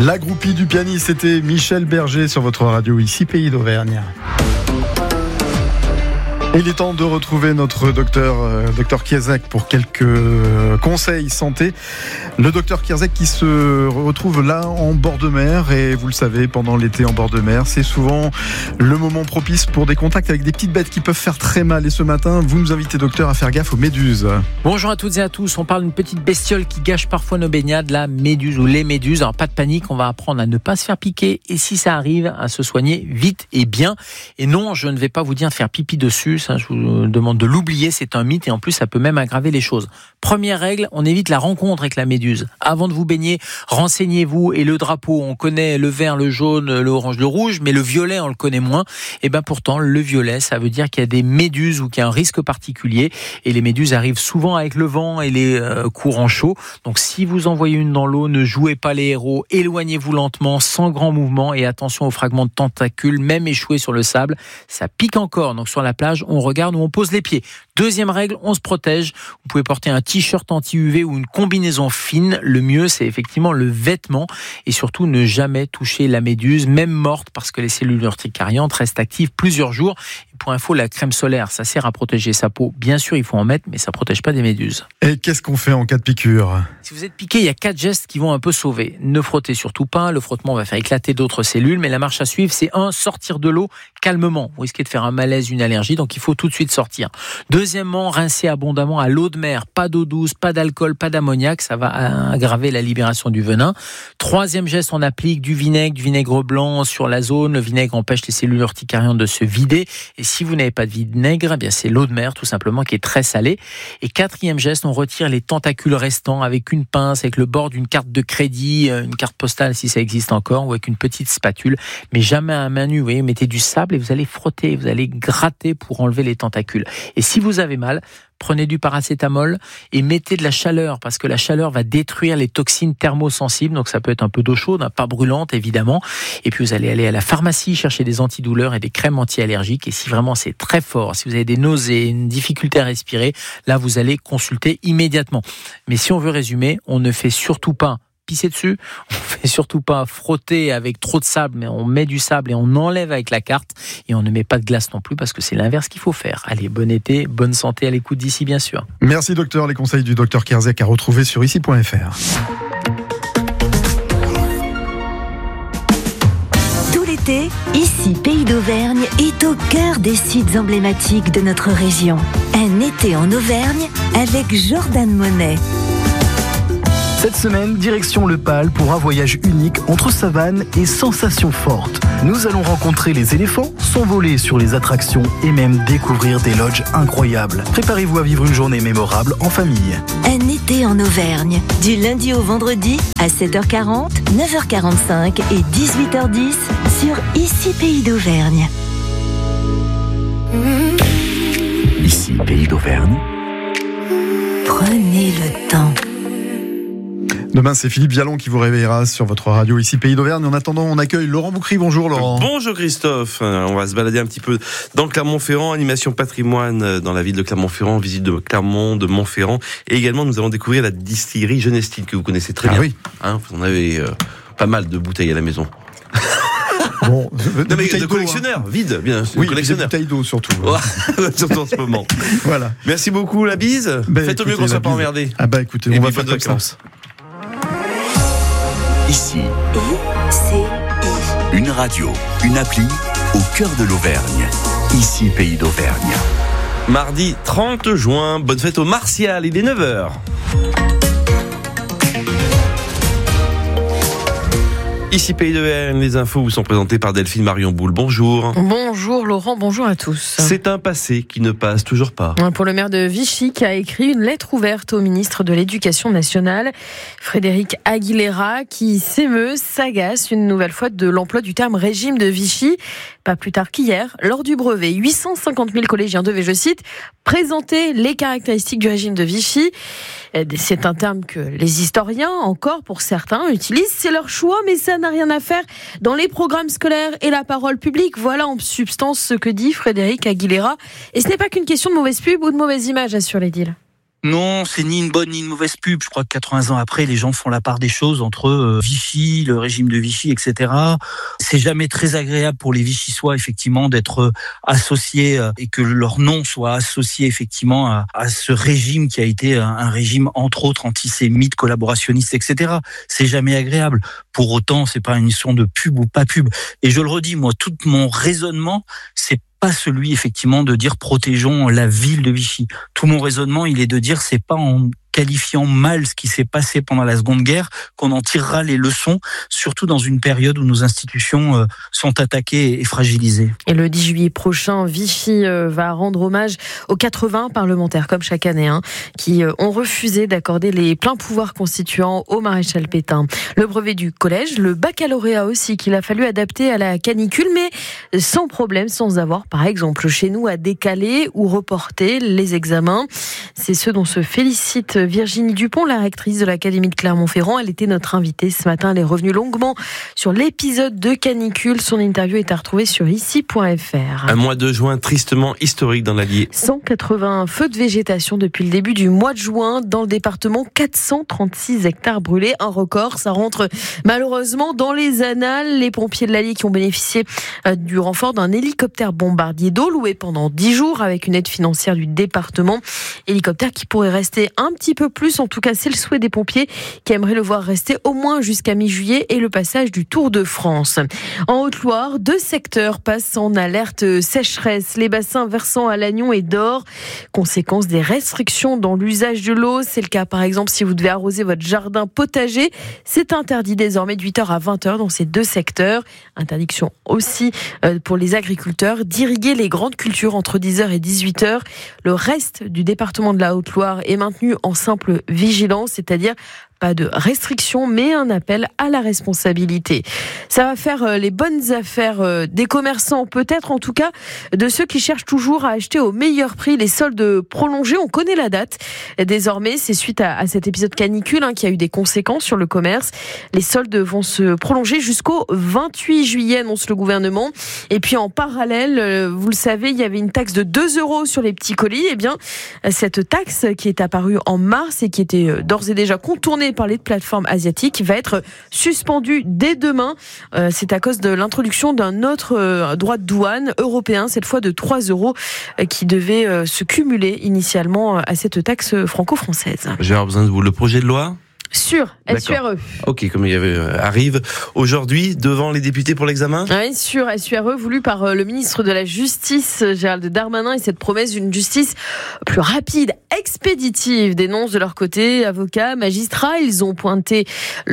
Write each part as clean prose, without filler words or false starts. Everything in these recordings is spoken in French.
La groupie du pianiste, c'était Michel Berger sur votre radio ici, Pays d'Auvergne. Il est temps de retrouver notre docteur Kierzek pour quelques conseils santé. Le docteur Kierzek qui se retrouve là en bord de mer, et vous le savez, pendant l'été en bord de mer, c'est souvent le moment propice pour des contacts avec des petites bêtes qui peuvent faire très mal. Et ce matin, vous nous invitez, docteur, à faire gaffe aux méduses. Bonjour à toutes et à tous. On parle d'une petite bestiole qui gâche parfois nos baignades, la méduse ou les méduses. Alors pas de panique, on va apprendre à ne pas se faire piquer, et si ça arrive, à se soigner vite et bien. Et non, je ne vais pas vous dire de faire pipi dessus. Ça, je vous demande de l'oublier, c'est un mythe, et en plus ça peut même aggraver les choses. Première règle, on évite la rencontre avec la méduse. Avant de vous baigner, renseignez-vous. Et le drapeau, on connaît le vert, le jaune, l'orange, le rouge, mais le violet, on le connaît moins. Et bien pourtant, le violet, ça veut dire qu'il y a des méduses ou qu'il y a un risque particulier. Et les méduses arrivent souvent avec le vent et les courants chauds. Donc si vous en voyez une dans l'eau, ne jouez pas les héros. Éloignez-vous lentement, sans grand mouvement, et attention aux fragments de tentacules, même échoués sur le sable. Ça pique encore. Donc sur la plage, on regarde où on pose les pieds. Deuxième règle, on se protège. Vous pouvez porter un t-shirt anti-UV ou une combinaison fine. Le mieux, c'est effectivement le vêtement. Et surtout, ne jamais toucher la méduse, même morte, parce que les cellules urticariantes restent actives plusieurs jours. Et pour info, la crème solaire, ça sert à protéger sa peau. Bien sûr, il faut en mettre, mais ça ne protège pas des méduses. Et qu'est-ce qu'on fait en cas de piqûre ? Si vous êtes piqué, il y a 4 gestes qui vont un peu sauver. Ne frottez surtout pas. Le frottement va faire éclater d'autres cellules. Mais la marche à suivre, c'est 1, sortir de l'eau calmement. Vous risquez de faire un malaise, une allergie, donc il faut tout de suite sortir. Deuxièmement, rincer abondamment à l'eau de mer. Pas d'eau douce, pas d'alcool, pas d'ammoniac. Ça va aggraver la libération du venin. Troisième geste, on applique du vinaigre blanc sur la zone. Le vinaigre empêche les cellules urticariantes de se vider. Et si vous n'avez pas de vinaigre, eh bien c'est l'eau de mer tout simplement qui est très salée. Et quatrième geste, on retire les tentacules restants avec une pince, avec le bord d'une carte de crédit, une carte postale si ça existe encore, ou avec une petite spatule. Mais jamais à main nue. Vous voyez, mettez du sable et vous allez frotter, vous allez gratter pour enlever les tentacules. Et si vous avez mal, prenez du paracétamol et mettez de la chaleur, parce que la chaleur va détruire les toxines thermosensibles. Donc ça peut être un peu d'eau chaude, pas brûlante évidemment. Et puis vous allez aller à la pharmacie chercher des antidouleurs et des crèmes anti-allergiques. Et si vraiment c'est très fort, si vous avez des nausées, une difficulté à respirer, là vous allez consulter immédiatement. Mais si on veut résumer, on ne fait surtout pas pisser dessus, on fait surtout pas frotter avec trop de sable, mais on met du sable et on enlève avec la carte, et on ne met pas de glace non plus, parce que c'est l'inverse qu'il faut faire. Allez, bon été, bonne santé à l'écoute d'ici bien sûr. Merci docteur, les conseils du docteur Kierzek à retrouver sur ici.fr. Tout l'été, ici Pays d'Auvergne est au cœur des sites emblématiques de notre région. Un été en Auvergne avec Jordan Monet. Cette semaine, direction le Pal pour un voyage unique entre savane et sensations fortes. Nous allons rencontrer les éléphants, s'envoler sur les attractions et même découvrir des lodges incroyables. Préparez-vous à vivre une journée mémorable en famille. Un été en Auvergne, du lundi au vendredi à 7h40, 9h45 et 18h10 sur Ici Pays d'Auvergne. Ici Pays d'Auvergne. Prenez le temps. Demain, c'est Philippe Vialon qui vous réveillera sur votre radio ici Pays d'Auvergne. En attendant, on accueille Laurent Boucry. Bonjour Laurent. Bonjour Christophe. On va se balader un petit peu dans Clermont-Ferrand, animation patrimoine dans la ville de Clermont-Ferrand, visite de Clermont, de Montferrand. Et également, nous allons découvrir la distillerie Genestine que vous connaissez très bien. Oui. Vous en avez pas mal de bouteilles à la maison. Bon, non, mais de collectionneurs, vide, bien sûr. Oui, collectionneurs. des bouteilles d'eau surtout. Surtout en ce moment. Voilà. Merci beaucoup, la bise. Faites au mieux qu'on ne soit pas emmerdé. Ah bah écoutez, et on va faire comme ça. Ici, une radio, une appli au cœur de l'Auvergne. Ici, Pays d'Auvergne. Mardi 30 juin, bonne fête au Martial, il est 9h. Ici Pays d'Auvergne, les infos vous sont présentées par Delphine Marion Boule. Bonjour. Bonjour Laurent, bonjour à tous. C'est un passé qui ne passe toujours pas. Pour le maire de Vichy qui a écrit une lettre ouverte au ministre de l'Éducation nationale, Frédéric Aguilera, qui s'émeut, s'agace une nouvelle fois de l'emploi du terme régime de Vichy. Pas plus tard qu'hier, lors du brevet, 850 000 collégiens devaient, je cite, présenter les caractéristiques du régime de Vichy. C'est un terme que les historiens, encore pour certains, utilisent. C'est leur choix, mais ça n'a rien à faire dans les programmes scolaires et la parole publique. Voilà en substance ce que dit Frédéric Aguilera. Et ce n'est pas qu'une question de mauvaise pub ou de mauvaise image, assure l'édile. Non, c'est ni une bonne ni une mauvaise pub. Je crois que 80 ans après, les gens font la part des choses entre Vichy, le régime de Vichy, etc. C'est jamais très agréable pour les Vichysois, effectivement, d'être associés et que leur nom soit associé, effectivement, à ce régime qui a été un régime, entre autres, antisémite, collaborationniste, etc. C'est jamais agréable. Pour autant, c'est pas une histoire de pub ou pas pub. Et je le redis, moi, tout mon raisonnement, c'est pas celui, effectivement, de dire protégeons la ville de Vichy. Tout mon raisonnement, il est de dire c'est pas en qualifiant mal ce qui s'est passé pendant la Seconde Guerre qu'on en tirera les leçons, surtout dans une période où nos institutions sont attaquées et fragilisées. Et le 10 juillet prochain, Vichy va rendre hommage aux 80 parlementaires, comme chaque année, qui ont refusé d'accorder les pleins pouvoirs constituants au maréchal Pétain. Le brevet du collège, le baccalauréat aussi, qu'il a fallu adapter à la canicule, mais sans problème, sans avoir, par exemple, chez nous, à décaler ou reporter les examens. C'est ce dont se félicite Virginie Dupont, la rectrice de l'Académie de Clermont-Ferrand. Elle était notre invitée ce matin. Elle est revenue longuement sur l'épisode de canicule. Son interview est à retrouver sur ici.fr. Un mois de juin tristement historique dans l'Allier. 180 feux de végétation depuis le début du mois de juin dans le département. 436 hectares brûlés. Un record. Ça rentre malheureusement dans les annales. Les pompiers de l'Allier qui ont bénéficié du renfort d'un hélicoptère bombardier d'eau loué pendant 10 jours avec une aide financière du département. Hélicoptère qui pourrait rester un petit peu plus, en tout cas c'est le souhait des pompiers qui aimeraient le voir rester au moins jusqu'à mi-juillet et le passage du Tour de France. En Haute-Loire, 2 secteurs passent en alerte sécheresse, les bassins versant à Lannion et d'Or, conséquence des restrictions dans l'usage de l'eau. C'est le cas par exemple si vous devez arroser votre jardin potager, c'est interdit désormais de 8h à 20h dans ces 2 secteurs. Interdiction aussi pour les agriculteurs d'irriguer les grandes cultures entre 10h et 18h. Le reste du département de la Haute-Loire est maintenu en simple vigilance, c'est-à-dire pas de restrictions, mais un appel à la responsabilité. Ça va faire les bonnes affaires des commerçants, peut-être en tout cas de ceux qui cherchent toujours à acheter au meilleur prix. Les soldes prolongés, on connaît la date. Désormais, c'est suite à cet épisode canicule qui a eu des conséquences sur le commerce. Les soldes vont se prolonger jusqu'au 28 juillet, annonce le gouvernement. Et puis en parallèle, vous le savez, il y avait une taxe de 2 € sur les petits colis. Eh bien, cette taxe qui est apparue en mars et qui était d'ores et déjà contournée par les plateformes asiatiques va être suspendue dès demain. C'est à cause de l'introduction d'un autre droit de douane européen, cette fois de 3 € qui devait se cumuler initialement à cette taxe franco-française. J'ai besoin de vous. Le projet de loi Sur SURE. Ok, comme il y avait, arrive aujourd'hui devant les députés pour l'examen. Oui, sur SURE, voulu par le ministre de la Justice, Gérald Darmanin, et cette promesse d'une justice plus rapide, expéditive, dénonce de leur côté avocats, magistrats. Ils ont pointé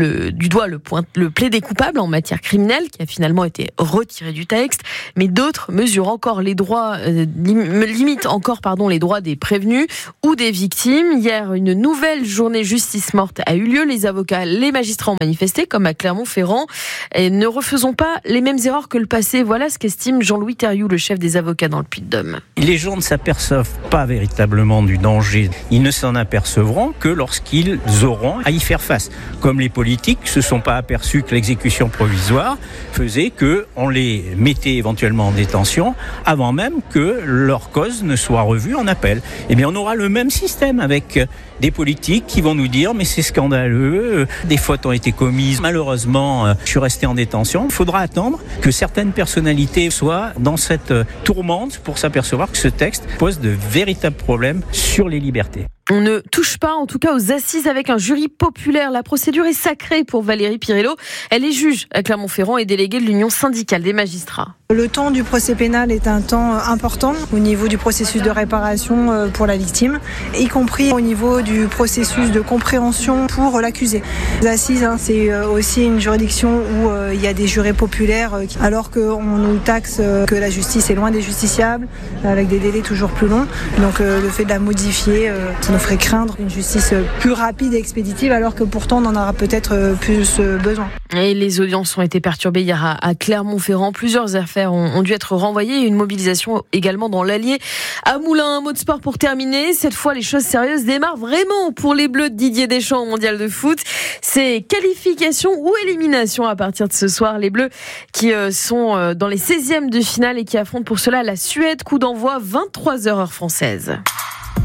du doigt le plaidé coupable en matière criminelle, qui a finalement été retiré du texte, mais d'autres mesurent encore les droits, limitent encore les droits des prévenus ou des victimes. Hier, une nouvelle journée justice morte a eu lieu. Les avocats, les magistrats ont manifesté, comme à Clermont-Ferrand. Et ne refaisons pas les mêmes erreurs que le passé. Voilà ce qu'estime Jean-Louis Thériault, le chef des avocats dans le Puy-de-Dôme. Les gens ne s'aperçoivent pas véritablement du danger. Ils ne s'en apercevront que lorsqu'ils auront à y faire face. Comme les politiques ne se sont pas aperçus que l'exécution provisoire faisait qu'on les mettait éventuellement en détention avant même que leur cause ne soit revue en appel. Eh bien, on aura le même système avec des politiques qui vont nous dire mais c'est scandaleux, des fautes ont été commises, malheureusement je suis resté en détention. Il faudra attendre que certaines personnalités soient dans cette tourmente pour s'apercevoir que ce texte pose de véritables problèmes sur les libertés. On ne touche pas, en tout cas, aux assises avec un jury populaire. La procédure est sacrée pour Valérie Pirello. Elle est juge à Clermont-Ferrand et déléguée de l'Union syndicale des magistrats. Le temps du procès pénal est un temps important au niveau du processus de réparation pour la victime, y compris au niveau du processus de compréhension pour l'accusé. Les assises, c'est aussi une juridiction où il y a des jurés populaires, alors qu'on nous taxe que la justice est loin des justiciables, avec des délais toujours plus longs. Donc le fait de la modifier, ça nous ferait craindre une justice plus rapide et expéditive, alors que pourtant on en aura peut-être plus besoin. Et les audiences ont été perturbées hier à Clermont-Ferrand. Plusieurs affaires ont dû être renvoyées. Une mobilisation également dans l'Allier. À Moulins, un mot de sport pour terminer. Cette fois, les choses sérieuses démarrent vraiment pour les Bleus de Didier Deschamps au Mondial de foot. C'est qualification ou élimination à partir de ce soir. Les Bleus qui sont dans les 16e de finale et qui affrontent pour cela la Suède. Coup d'envoi 23h heure française.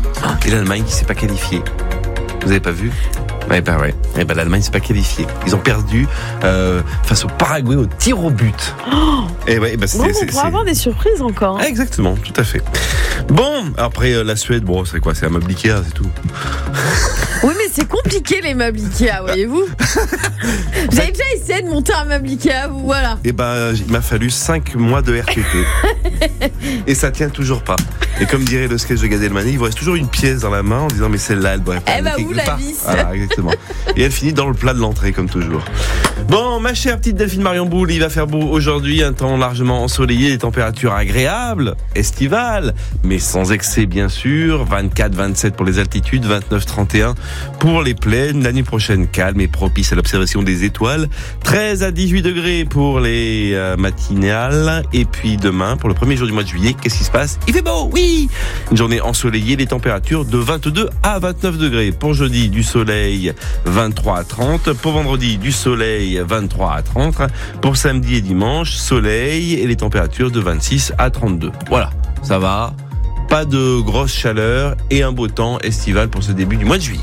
Et l'Allemagne qui s'est pas qualifiée. Vous avez pas vu ? Ouais. L'Allemagne s'est pas qualifiée. Ils ont perdu face au Paraguay au tir au but. Et ouais, on pourra avoir des surprises encore. Ah, exactement, tout à fait. Bon, après la Suède, c'est quoi ? C'est un meuble Ikea, c'est tout. Oui, mais c'est compliqué les meubles Ikea, voyez-vous. Vous avez déjà essayé de monter un meuble Ikea, vous, voilà. Il m'a fallu 5 mois de RTT. Et ça tient toujours pas. Et comme dirait le sketch de Gad Elmaleh, il vous reste toujours une pièce dans la main en disant mais celle-là, elle pourrait pas. Où la vis ? Voilà, exactement. Et elle finit dans le plat de l'entrée, comme toujours. Bon, ma chère petite Delphine Marion Boule, il va faire beau aujourd'hui, un temps largement ensoleillé, des températures agréables, estivales, mais sans excès bien sûr. 24, 27 pour les altitudes, 29, 31 pour les plaines. La nuit prochaine, calme et propice à l'observation des étoiles. 13 à 18 degrés pour les matinales. Et puis demain, pour le premier jour du mois de juillet, qu'est-ce qui se passe ? Il fait beau, oui ! Une journée ensoleillée, les températures de 22 à 29 degrés. Pour jeudi, du soleil, 23 à 30. Pour vendredi, du soleil, 23 à 30. Pour samedi et dimanche, soleil et les températures de 26 à 32. Voilà, ça va. Pas de grosse chaleur et un beau temps estival pour ce début du mois de juillet.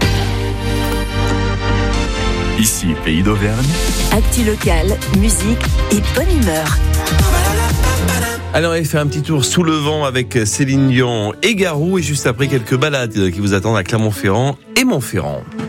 Ici, Pays d'Auvergne. Actu locale, musique et bonne humeur. Alors, on va faire un petit tour sous le vent avec Céline Dion et Garou, et juste après quelques balades qui vous attendent à Clermont-Ferrand et Montferrand.